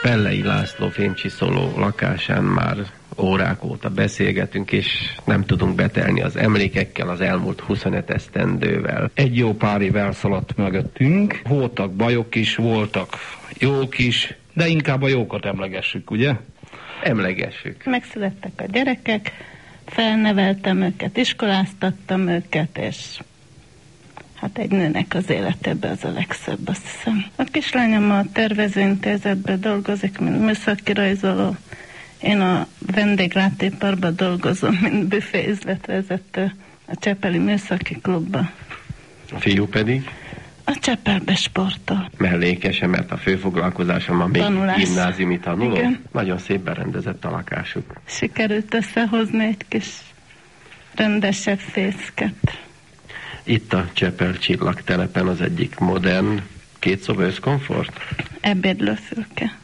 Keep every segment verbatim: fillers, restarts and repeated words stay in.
Pellei László fémcsiszoló lakásán már órák óta beszélgetünk, és nem tudunk betelni az emlékekkel, az elmúlt huszonöt esztendővel. Egy jó pár év elszaladt mögöttünk. Voltak bajok is, voltak jók is, de inkább a jókat emlegessük, ugye? Emlegessük. Megszülettek a gyerekek, felneveltem őket, iskoláztattam őket, és hát egy nőnek az életében az a legszebb, azt hiszem. A kislányom a tervezőintézetben dolgozik, mint műszaki rajzoló. Én a vendéglátóiparban dolgozom, mint büféüzletvezető a Csepeli Műszaki Klubban. A fiú pedig? A Csepelbe sportol. Mellékesen, mert a főfoglalkozásom a még Tanulás. Gimnáziumi tanuló. Igen. Nagyon szép berendezett a lakásuk. Sikerült összehozni egy kis rendesebb fészket. Itt a Csepel csillagtelepen az egyik modern kétszoba összkomfort. Ebédlőfülke.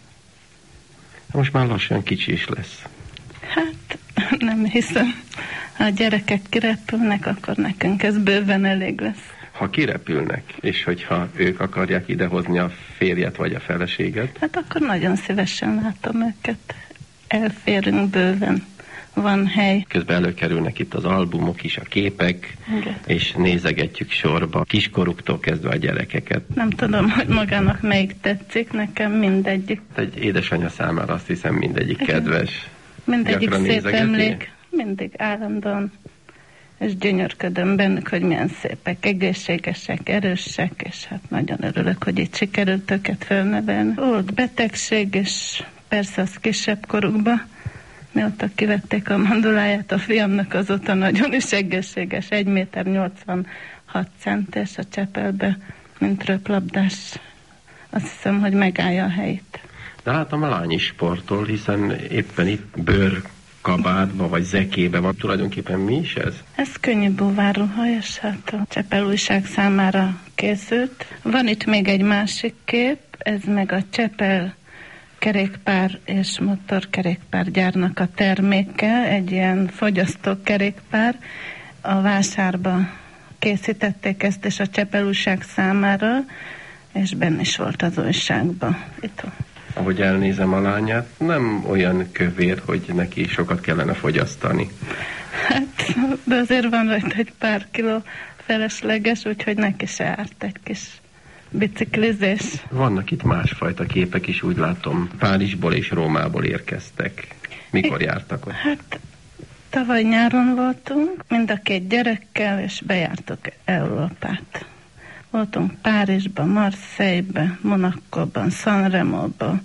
Most már lassan kicsi is lesz. Hát nem hiszem. Ha a gyerekek kirepülnek, akkor nekünk ez bőven elég lesz. Ha kirepülnek, és hogyha ők akarják idehozni a férjet vagy a feleséget? Hát akkor nagyon szívesen látom őket. Elférünk bőven. Van hely. Közben előkerülnek itt az albumok is, a képek, Igen. És nézegetjük sorba, kiskoruktól kezdve a gyerekeket. Nem tudom, hogy magának melyik tetszik, nekem mindegyik. Egy édesanyja számára azt hiszem mindegyik Igen. kedves. Mindegyik Gyakran szép nézegeti? emlék, mindig állandóan, és gyönyörködöm bennük, hogy milyen szépek, egészségesek, erősek, és hát nagyon örülök, hogy itt sikerült őket felnevelni. Volt betegség, és persze az kisebb korukban, mióta kivették a manduláját a fiamnak, azóta nagyon is egészséges, egy méter nyolcvanhat centes a Csepelbe, mint röplabdás. Azt hiszem, hogy megállja a helyét. De látom, a lány is sportol, hiszen éppen itt bőrkabátba vagy zekébe van. Tulajdonképpen mi is ez? Ez könnyű búvárruha, és hát a Csepel újság számára készült. Van itt még egy másik kép, ez meg a Csepel kerékpár és motorkerékpárgyárnak a terméke, egy ilyen fogyasztókerékpár. A vásárba készítették ezt, és a Csepel újság számára, és benne is volt az újságban. Itt. Ahogy elnézem a lányát, nem olyan kövér, hogy neki sokat kellene fogyasztani. Hát, de azért van rajta egy pár kiló felesleges, úgyhogy neki se árt egy kis biciklizés. Vannak itt másfajta képek is, úgy látom, Párizsból és Rómából érkeztek. Mikor jártak ott? Hát tavaly nyáron voltunk, mind a két gyerekkel, és bejártuk Európát. Voltunk Párizsban, Marseille-ben, Monacóban, Sanremóban,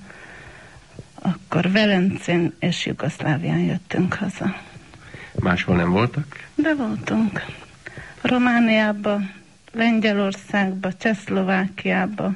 akkor Velencén és Jugoszlávián jöttünk haza. Máshol nem voltak? De voltunk. Romániában, Lengyelországba, Csehszlovákiába,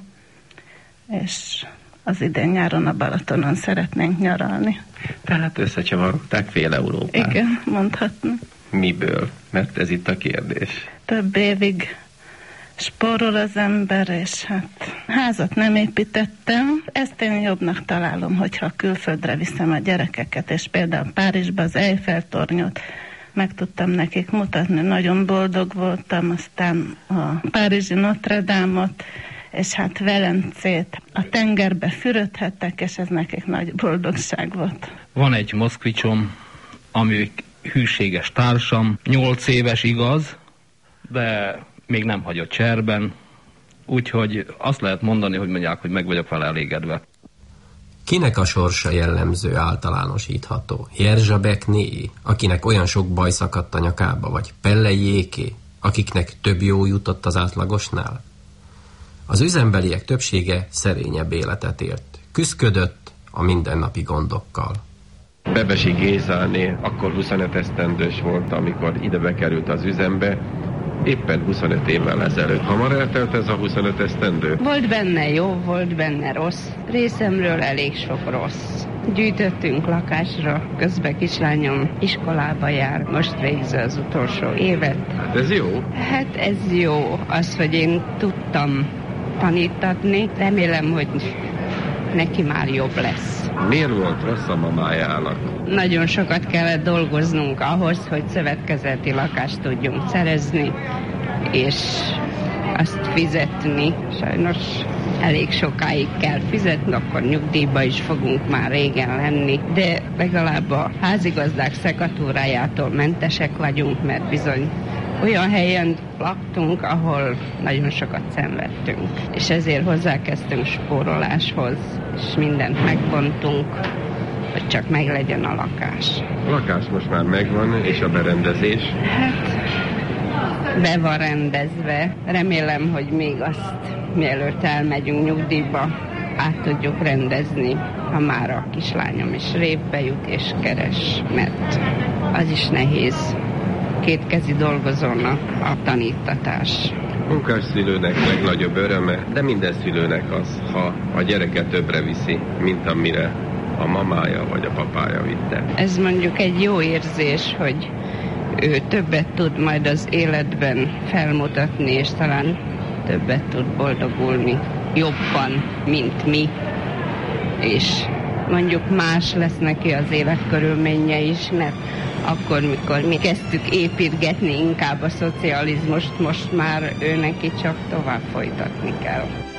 és az idén nyáron a Balatonon szeretnénk nyaralni. Tehát összecsavarogták fél Európát. Igen, mondhatni. Miből? Mert ez itt a kérdés. Több évig spórol az ember, és hát házat nem építettem. Ezt én jobbnak találom, hogyha külföldre viszem a gyerekeket, és például Párizsba az Eiffel-tornyot meg tudtam nekik mutatni, nagyon boldog voltam, aztán a párizsi Notre Dame-ot, és hát Velencét. A tengerbe fürödhettek, és ez nekik nagy boldogság volt. Van egy moszkvicsom, ami hűséges társam, nyolc éves igaz, de még nem hagyott cserben, úgyhogy azt lehet mondani, hogy mondják, hogy meg vagyok vele elégedve. Kinek a sorsa jellemző általánosítható? Jerzsabekné, akinek olyan sok baj szakadt a nyakába, vagy Pellejéké, akiknek több jó jutott az átlagosnál? Az üzembeliek többsége szerényebb életet élt, küszködött a mindennapi gondokkal. Bebesi Gézáné akkor huszonöt esztendős volt, amikor ide bekerült az üzembe, éppen huszonöt évvel ezelőtt. Hamar eltelt ez a huszonöt esztendő? Volt benne jó, volt benne rossz. Részemről elég sok rossz. Gyűjtöttünk lakásra, közben kislányom iskolába jár, most végzi az utolsó évet. Hát ez jó. Hát ez jó, az, hogy én tudtam tanítatni. Remélem, hogy neki már jobb lesz. Miért volt rossz a mamájának? Nagyon sokat kellett dolgoznunk ahhoz, hogy szövetkezeti lakást tudjunk szerezni, és azt fizetni. Sajnos elég sokáig kell fizetni, akkor nyugdíjba is fogunk már régen lenni, de legalább a házigazdák szekatúrájától mentesek vagyunk, mert bizony olyan helyen laktunk, ahol nagyon sokat szenvedtünk. És ezért hozzákezdtünk spóroláshoz, és mindent megbontunk, hogy csak meglegyen a lakás. A lakás most már megvan, és a berendezés? Hát, be van rendezve. Remélem, hogy még azt, mielőtt elmegyünk nyugdíjba, át tudjuk rendezni, ha már a kislányom is révbe jut és keres, mert az is nehéz. Kétkezi dolgozón a, a tanítatás. Munkás szülőnek legnagyobb öröme, de minden szülőnek az, ha a gyereke többre viszi, mint amire a mamája vagy a papája vitte. Ez mondjuk egy jó érzés, hogy ő többet tud majd az életben felmutatni, és talán többet tud boldogulni jobban, mint mi. És mondjuk más lesz neki az életkörülménye is, mert akkor, mikor mi kezdtük építgetni inkább a szocializmust, most már ő neki csak tovább folytatni kell.